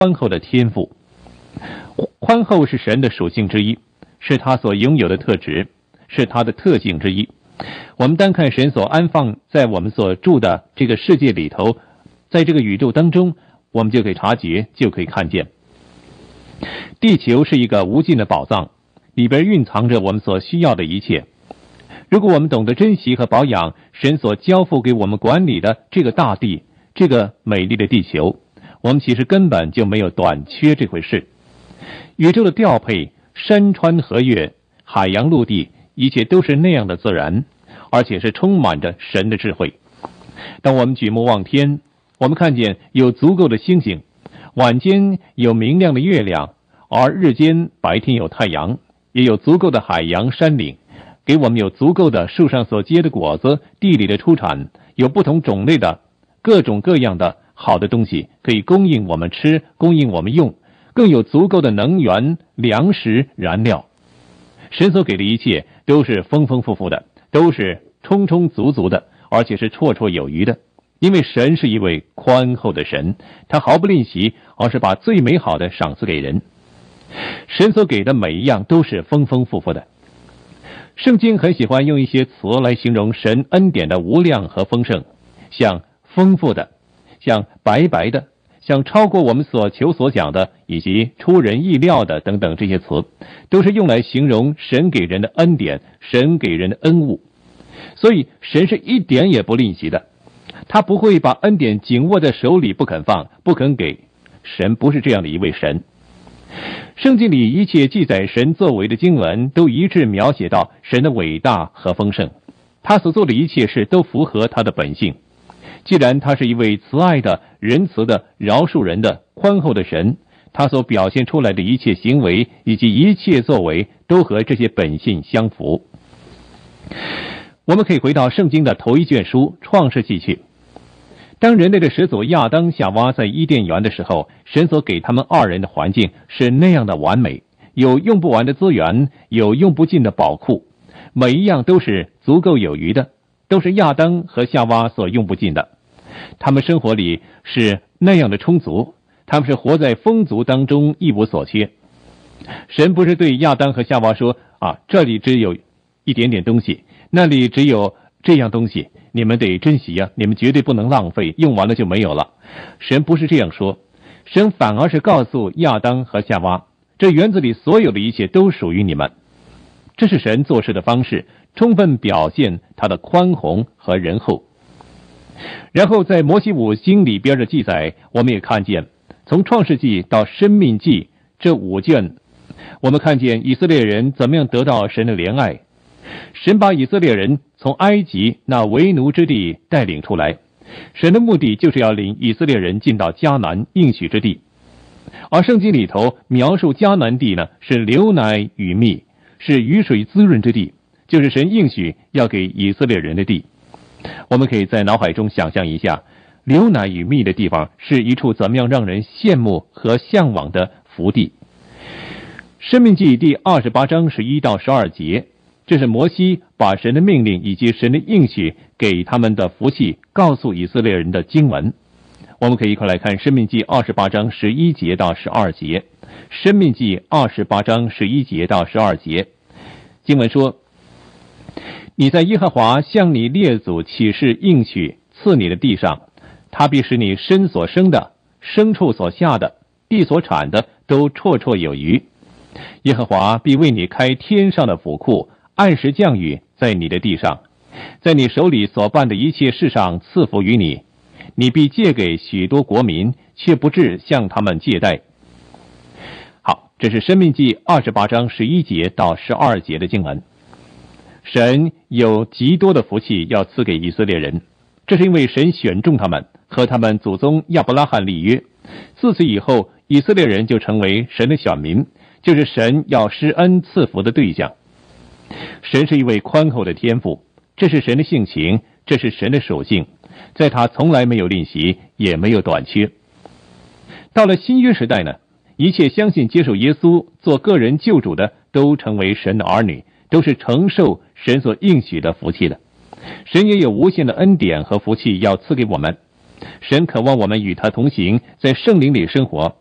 宽厚的天赋。宽厚是神的属性之一，是他所拥有的特质，是他的特性之一。我们单看神所安放在我们所住的这个世界里头，在这个宇宙当中，我们就可以察觉，就可以看见。地球是一个无尽的宝藏，里边蕴藏着我们所需要的一切。如果我们懂得珍惜和保养神所交付给我们管理的这个大地，这个美丽的地球，我们其实根本就没有短缺这回事。宇宙的调配，山川河岳，海洋陆地，一切都是那样的自然，而且是充满着神的智慧。当我们举目望天，我们看见有足够的星星，晚间有明亮的月亮，而日间白天有太阳，也有足够的海洋山岭，给我们有足够的树上所结的果子，地里的出产，有不同种类的各种各样的好的东西可以供应我们吃，供应我们用，更有足够的能源、粮食、燃料。神所给的一切都是丰丰富富的，都是充充足足的，而且是绰绰有余的。因为神是一位宽厚的神，他毫不吝惜，而是把最美好的赏赐给人。神所给的每一样都是丰丰富富的。圣经很喜欢用一些词来形容神恩典的无量和丰盛，像丰富的，像白白的，像超过我们所求所想的，以及出人意料的等等，这些词都是用来形容神给人的恩典，神给人的恩物。所以神是一点也不吝惜的，他不会把恩典紧握在手里不肯放，不肯给。神不是这样的一位神。圣经里一切记载神作为的经文都一致描写到神的伟大和丰盛，他所做的一切事都符合他的本性。既然他是一位慈爱的、仁慈的、饶恕人的、宽厚的神，他所表现出来的一切行为以及一切作为都和这些本性相符。我们可以回到圣经的头一卷书创世纪去。当人类的始祖亚当夏娃在伊甸园的时候，神所给他们二人的环境是那样的完美，有用不完的资源，有用不尽的宝库，每一样都是足够有余的，都是亚当和夏娃所用不尽的。他们生活里是那样的充足，他们是活在丰足当中，一无所缺。神不是对亚当和夏娃说这里只有一点点东西，那里只有这样东西，你们得珍惜你们绝对不能浪费，用完了就没有了。神不是这样说，神反而是告诉亚当和夏娃，这园子里所有的一切都属于你们。这是神做事的方式，充分表现他的宽宏和仁厚。然后在摩西五经里边的记载，我们也看见从创世纪到申命记这5卷，我们看见以色列人怎么样得到神的怜爱。神把以色列人从埃及那为奴之地带领出来，神的目的就是要领以色列人进到迦南应许之地。而圣经里头描述迦南地呢，是流奶与蜜，是雨水滋润之地，就是神应许要给以色列人的地。我们可以在脑海中想象一下，流奶与蜜的地方是一处怎么样让人羡慕和向往的福地。申命记第28章11到12节，这是摩西把神的命令以及神的应许给他们的福气告诉以色列人的经文。我们可以一块来看申命记28章11节到12节。申命记28章11节到12节，经文说，你在耶和华向你列祖起誓应许赐你的地上，他必使你身所生的、牲畜所下的、地所产的都绰绰有余。耶和华必为你开天上的府库，按时降雨在你的地上，在你手里所办的一切事上赐福于你，你必借给许多国民，却不致向他们借贷。好，这是申命记28章11节到12节的经文。神有极多的福气要赐给以色列人，这是因为神选中他们，和他们祖宗亚伯拉罕立约。自此以后，以色列人就成为神的选民，就是神要施恩赐福的对象。神是一位宽厚的天父，这是神的性情，这是神的属性，在他从来没有吝惜，也没有短缺。到了新约时代呢，一切相信接受耶稣做个人救主的都成为神的儿女，都是承受神所应许的福气的。神也有无限的恩典和福气要赐给我们。神渴望我们与他同行，在圣灵里生活，